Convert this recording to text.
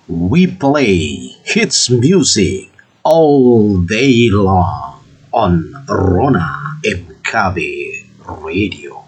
We play hits music all day long on Rona MKB Radio.